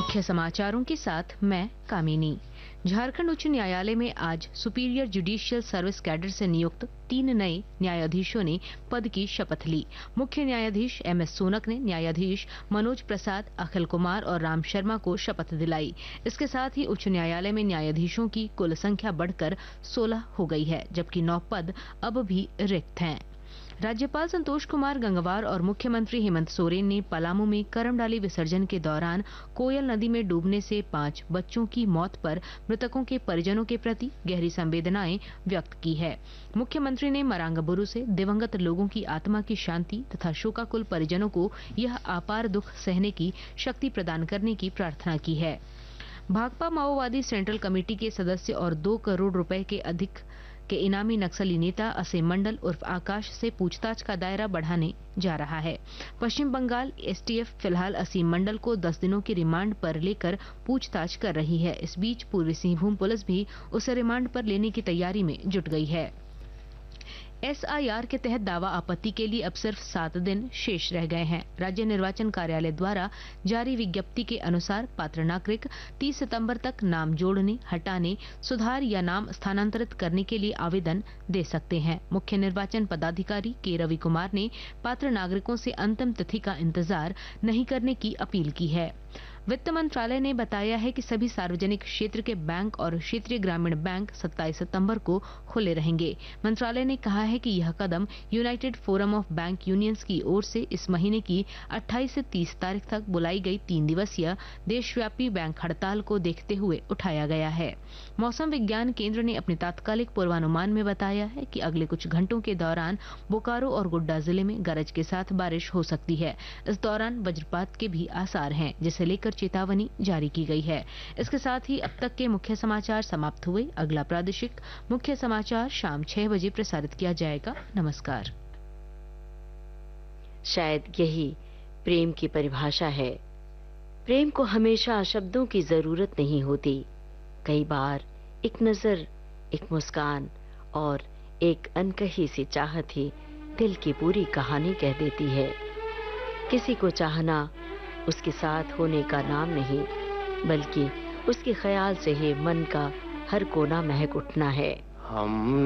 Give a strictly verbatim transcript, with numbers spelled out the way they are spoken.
मुख्य समाचारों के साथ मैं कामिनी। झारखंड उच्च न्यायालय में आज सुपीरियर जुडिशियल सर्विस कैडर से नियुक्त तीन नए न्यायाधीशों ने पद की शपथ ली। मुख्य न्यायाधीश एम एस सोनक ने न्यायाधीश मनोज प्रसाद, अखिल कुमार और राम शर्मा को शपथ दिलाई। इसके साथ ही उच्च न्यायालय में न्यायाधीशों की कुल संख्या बढ़कर सोलह हो गई है, जबकि नौ पद अब भी रिक्त हैं। राज्यपाल संतोष कुमार गंगवार और मुख्यमंत्री हेमंत सोरेन ने पलामू में करमडाली विसर्जन के दौरान कोयल नदी में डूबने से पांच बच्चों की मौत पर मृतकों के परिजनों के प्रति गहरी संवेदनाएं व्यक्त की है। मुख्यमंत्री ने मरांगबुरु से दिवंगत लोगों की आत्मा की शांति तथा शोकाकुल परिजनों को यह अपार दुख सहने की शक्ति प्रदान करने की प्रार्थना की है। भाकपा माओवादी सेंट्रल कमेटी के सदस्य और दो करोड़ रुपए के अधिक के इनामी नक्सली नेता असीम मंडल उर्फ आकाश से पूछताछ का दायरा बढ़ाने जा रहा है। पश्चिम बंगाल एसटीएफ फिलहाल असीम मंडल को दस दिनों की रिमांड पर लेकर पूछताछ कर रही है। इस बीच पूर्वी सिंहभूम पुलिस भी उसे रिमांड पर लेने की तैयारी में जुट गई है। एसआईआर के तहत दावा आपत्ति के लिए अब सिर्फ सात दिन शेष रह गए हैं। राज्य निर्वाचन कार्यालय द्वारा जारी विज्ञप्ति के अनुसार पात्र नागरिक तीस सितंबर तक नाम जोड़ने, हटाने, सुधार या नाम स्थानांतरित करने के लिए आवेदन दे सकते हैं। मुख्य निर्वाचन पदाधिकारी के रवि कुमार ने पात्र नागरिकों से अंतिम तिथि का इंतजार नहीं करने की अपील की है। वित्त मंत्रालय ने बताया है कि सभी सार्वजनिक क्षेत्र के बैंक और क्षेत्रीय ग्रामीण बैंक सत्ताईस सितंबर को खुले रहेंगे। मंत्रालय ने कहा है कि यह कदम United forum of bank unions की ओर से इस महीने की अट्ठाईस से तीस तारीख तक बुलाई गई तीन दिवसीय देशव्यापी बैंक हड़ताल को देखते हुए उठाया गया है। मौसम विज्ञान केंद्र ने अपने तात्कालिक पूर्वानुमान में बताया है कि अगले कुछ घंटों के दौरान बोकारो और गोड्डा जिले में गरज के साथ बारिश हो सकती है। इस दौरान वज्रपात के भी आसार हैं, जिसे लेकर चेतावनी जारी की गई है। इसके साथ ही अब तक के मुख्य समाचार समाप्त हुए। अगला प्रादेशिक मुख्य समाचार शाम छह बजे प्रसारित किया जाएगा। नमस्कार। शायद यही प्रेम की परिभाषा है। प्रेम को हमेशा शब्दों की जरूरत नहीं होती। कई बार एक नजर, एक मुस्कान और एक अनकही सी चाहत ही दिल की पूरी कहानी कह देती है। किसी को चाहना उसके साथ होने का नाम नहीं, बल्कि उसके ख्याल से ही मन का हर कोना महक उठना है। हम